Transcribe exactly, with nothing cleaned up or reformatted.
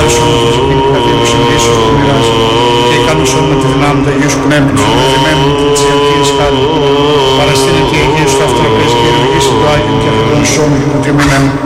χάρισον με τη δική πλατεία που συμβήσεως που μοιράζει και ικανούσον με τη δυνάμει του Αγίου Πνεύματος και μετρημένου και της ιεραρχίας χάρη. Παραστήνεται η Αγία σου αυτραπές και ευλογήσει το Άγιο και αφεντών σώμα και το τιμημένο.